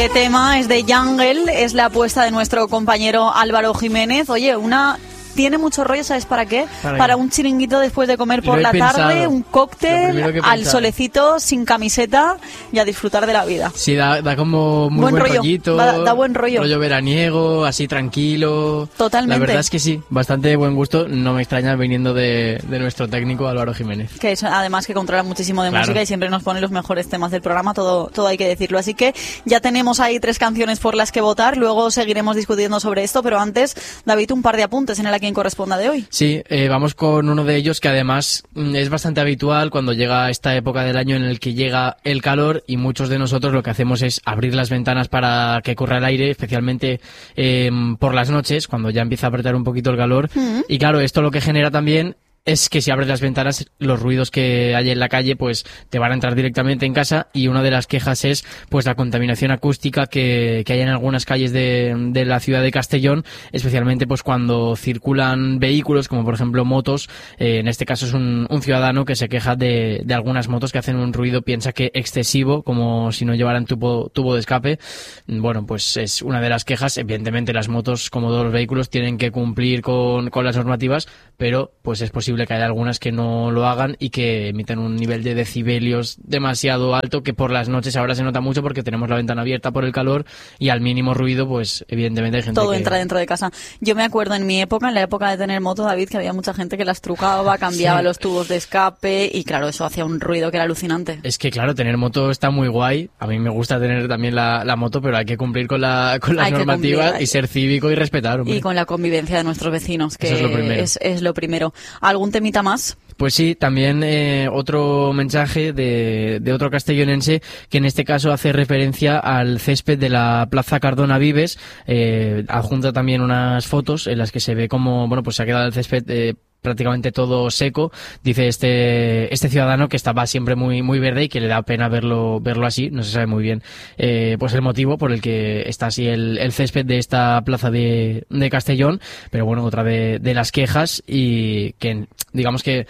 Este tema es de Jungle, es la apuesta de nuestro compañero Álvaro Jiménez. Oye, tiene mucho rollo, ¿sabes para qué? Para un chiringuito después de comer por la tarde, un cóctel, al solecito, sin camiseta y a disfrutar de la vida. Sí, da como muy buen rollito. Da buen rollo. Rollo veraniego, así tranquilo. Totalmente. La verdad es que sí, bastante buen gusto. No me extraña viniendo de nuestro técnico Álvaro Jiménez. Que es, además, que controla muchísimo de música y siempre nos pone los mejores temas del programa, todo hay que decirlo. Así que ya tenemos ahí 3 canciones por las que votar, luego seguiremos discutiendo sobre esto, pero antes, David, un par de apuntes en el quien corresponda de hoy. Sí, vamos con uno de ellos que además es bastante habitual cuando llega esta época del año en el que llega el calor, y muchos de nosotros lo que hacemos es abrir las ventanas para que corra el aire, especialmente por las noches, cuando ya empieza a apretar un poquito el calor. Y claro, esto lo que genera también es que si abres las ventanas, los ruidos que hay en la calle pues te van a entrar directamente en casa, y una de las quejas es pues la contaminación acústica que hay en algunas calles de la ciudad de Castellón, especialmente pues cuando circulan vehículos como por ejemplo motos. En este caso es un ciudadano que se queja de algunas motos que hacen un ruido, piensa que excesivo, como si no llevaran tubo de escape. Bueno, pues es una de las quejas. Evidentemente las motos, como todos los vehículos, tienen que cumplir con las normativas, pero pues es posible que haya algunas que no lo hagan y que emiten un nivel de decibelios demasiado alto, que por las noches ahora se nota mucho porque tenemos la ventana abierta por el calor, y al mínimo ruido pues evidentemente hay gente todo entra dentro de casa. Yo me acuerdo en mi época, en la época de tener moto, David, que había mucha gente que las trucaba, cambiaba los tubos de escape, y claro, eso hacía un ruido que era alucinante. Es que claro, tener moto está muy guay. A mí me gusta tener también la moto, pero hay que cumplir con las normativas y ser cívico y respetar, hombre. Y con la convivencia de nuestros vecinos, que es lo primero. ¿Algún temita más? Pues sí, también otro mensaje de otro castellonense, que en este caso hace referencia al césped de la Plaza Cardona Vives. Adjunta también unas fotos en las que se ve como, bueno, pues se ha quedado el césped prácticamente todo seco. Dice este ciudadano que estaba siempre muy verde y que le da pena verlo así. No se sabe muy bien pues el motivo por el que está así el césped de esta plaza de Castellón, pero bueno, otra de las quejas, y que digamos que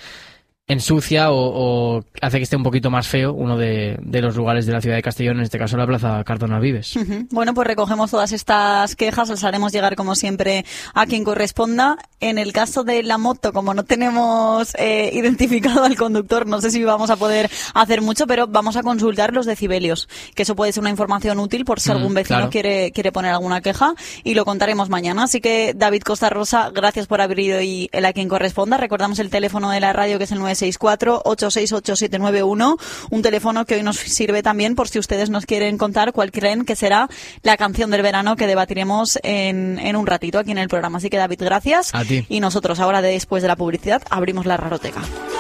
ensucia o hace que esté un poquito más feo uno de los lugares de la ciudad de Castellón, en este caso la Plaza Cardona Vives. Bueno, pues recogemos todas estas quejas, las haremos llegar como siempre a quien corresponda. En el caso de la moto, como no tenemos identificado al conductor, no sé si vamos a poder hacer mucho, pero vamos a consultar los decibelios, que eso puede ser una información útil por si algún vecino quiere poner alguna queja, y lo contaremos mañana. Así que, David Costa Rosa, gracias por haber ido hoy el a quien corresponda. Recordamos el teléfono de la radio, que es el 964-868-791, un teléfono que hoy nos sirve también por si ustedes nos quieren contar cuál creen que será la canción del verano que debatiremos en un ratito aquí en el programa. Así que, David, gracias. A ti. Y nosotros ahora, después de la publicidad, abrimos la Raroteca.